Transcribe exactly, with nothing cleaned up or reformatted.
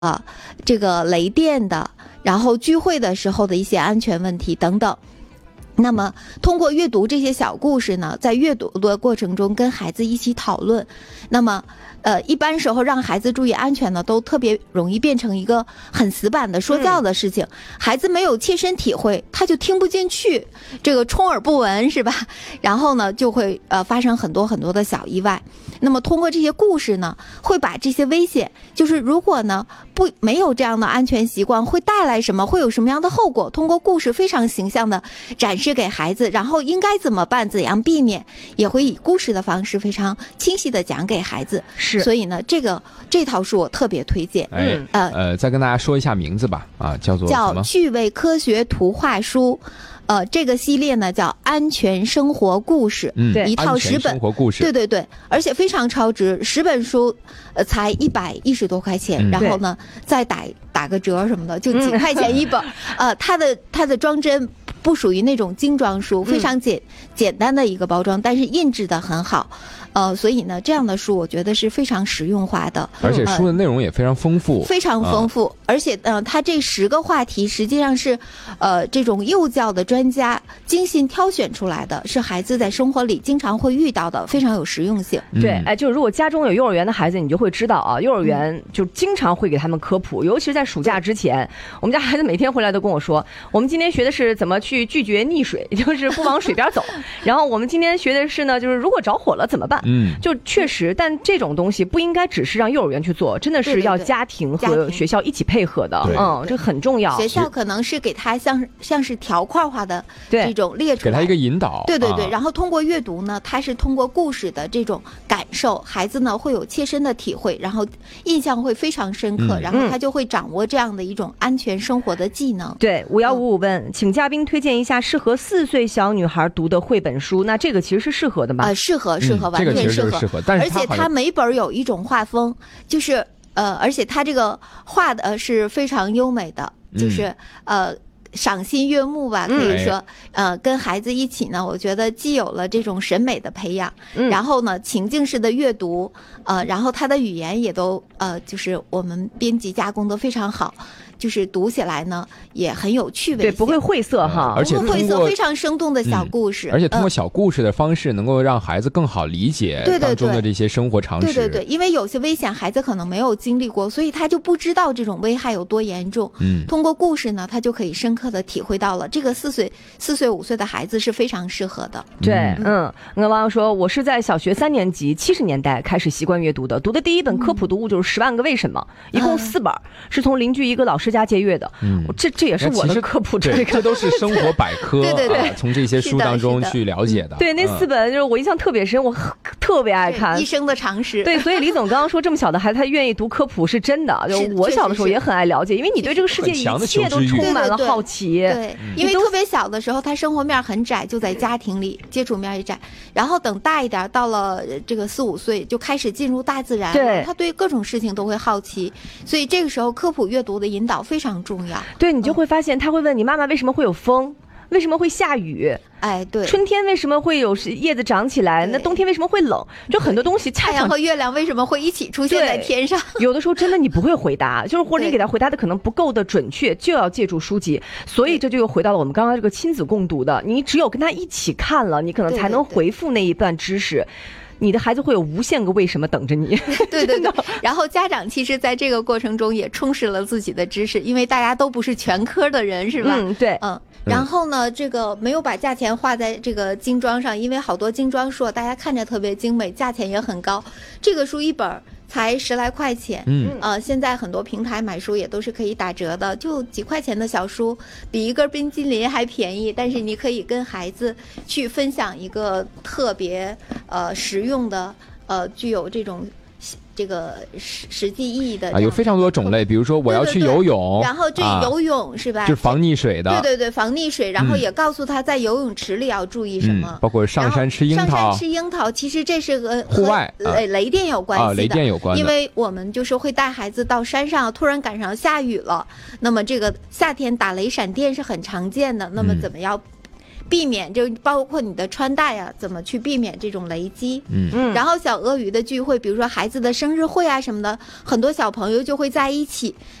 啊，这个雷电的，然后聚会的时候的一些安全问题等等。那么通过阅读这些小故事呢，在阅读的过程中跟孩子一起讨论，那么呃，一般时候让孩子注意安全呢，都特别容易变成一个很死板的说教的事情，嗯、孩子没有切身体会，他就听不进去，这个充耳不闻是吧？然后呢，就会呃发生很多很多的小意外。那么通过这些故事呢，会把这些危险，就是如果呢不没有这样的安全习惯，会带来什么，会有什么样的后果，通过故事非常形象的展示给孩子，然后应该怎么办，怎样避免，也会以故事的方式非常清晰的讲给孩子。 是， 所以呢，这个这套书我特别推荐。 嗯呃呃，再跟大家说一下名字吧，啊，叫做叫趣味科学图画书。呃，这个系列呢叫安全生活故事， 嗯， 一套十本生活故事， 对对对，而且非常超值，十本书，呃，才一百一十多块钱，嗯、然后呢再打打个折什么的，就几块钱一本。嗯、呃，它的它的装帧不属于那种精装书，非常简、嗯、简单的一个包装，但是印制的很好。呃，所以呢，这样的书我觉得是非常实用化的， 而且书的内容也非常丰富， 呃、非常丰富。嗯、而且，呃，它这十个话题实际上是，呃，这种幼教的专家精心挑选出来的，是孩子在生活里经常会遇到的，非常有实用性。 嗯、对，哎，就如果家中有幼儿园的孩子，你就会知道啊，幼儿园就经常会给他们科普，尤其是在暑假之前，我们家孩子每天回来都跟我说，我们今天学的是怎么去拒绝溺水，就是不往水边走。然后我们今天学的是呢，就是如果着火了怎么办？嗯，就确实，但这种东西不应该只是让幼儿园去做，真的是要家庭和学校一起配合的。 对对对嗯，这很重要。 学校可能是给他像像是条块化的这种列出来， 给他一个引导。 对对对， 啊、 然后通过阅读呢，他是通过故事的这种感受，孩子呢会有切身的体会，然后印象会非常深刻，嗯、然后他就会掌握这样的一种安全生活的技能。 对，五幺五五问，嗯、请嘉宾推荐一下适合四岁小女孩读的绘本书。那这个其实是适合的吧？ 呃，适合，适合，嗯、完全适合。 这个、适合，但是而且它每本有一种画风，就是呃，而且它这个画的是非常优美的，就是、嗯、呃赏心悦目吧，可以说，嗯、呃，跟孩子一起呢，我觉得既有了这种审美的培养，嗯、然后呢，情境式的阅读，呃，然后它的语言也都呃，就是我们编辑加工的非常好。就是读起来呢也很有趣味， 对，不会晦涩哈， 而且不会晦涩，非常生动的小故事、 嗯，而且通过小故事的方式，能够让孩子更好理解当中的这些生活常识。 对对 对, 对, 对，因为有些危险孩子可能没有经历过，所以他就不知道这种危害有多严重。嗯，通过故事呢，他就可以深刻的体会到了。这个四岁、四岁五岁的孩子是非常适合的。 对，嗯，那网友说，我是在小学三年级七十年代开始习惯阅读的，读的第一本科普读物就是《十万个为什么》，一共四本，嗯、是从邻居一个老师家借阅的。嗯，这这也是我的科普，这个这都是生活百科， 对对对、 啊，从这些书当中去了解的。 对，那四本就是我印象特别深，我特别爱看。 一生的常识。 对，所以李总刚刚说这么小的孩子他愿意读科普是真的，就我小的时候也很爱了解，因为你对这个世界一切都充满了好奇。 对, 对, 对，因为特别小的时候他生活面很窄，就在家庭里接触面也窄，然后等大一点到了这个四五岁就开始进入大自然， 对， 他对各种事情都会好奇，所以这个时候科普阅读的引导非常重要。 对，你就会发现他会问你妈妈为什么会有风，为什么会下雨， 哎，对， 春天为什么会有叶子长起来，那冬天为什么会冷，就很多东西太阳和月亮为什么会一起出现在天上， 有的时候真的你不会回答，就是或者你给他回答的可能不够的准确，就要借助书籍。所以这就又回到了我们刚刚这个亲子共读的，你只有跟他一起看了，你可能才能回复那一段知识，对对对，你的孩子会有无限个为什么等着你。 对对对，然后家长其实在这个过程中也充实了自己的知识，因为大家都不是全科的人，是吧？ 嗯，对， 嗯。然后呢，这个没有把价钱画在这个精装上，因为好多精装书大家看着特别精美，价钱也很高。这个书一本才十来块钱，嗯，呃，现在很多平台买书也都是可以打折的，就几块钱的小书，比一根冰激凌还便宜。但是你可以跟孩子去分享一个特别呃实用的，呃，具有这种。这个实实际意义的啊，有非常多种类，比如说我要去游泳， 对对对，然后这游泳、啊、是吧？ 就是防溺水的， 对对对，防溺水，然后也告诉他在游泳池里要注意什么， 嗯、包括上山吃樱桃。 上山吃樱桃，其实这是和户外和雷电有关系的、 啊，雷电有关的， 因为我们就是会带孩子到山上，突然赶上下雨了，那么这个夏天打雷闪电是很常见的，那么怎么样？ 避免，就包括你的穿戴啊，怎么去避免这种雷击。 嗯嗯， 然后小鳄鱼的聚会，比如说孩子的生日会啊什么的，很多小朋友就会在一起，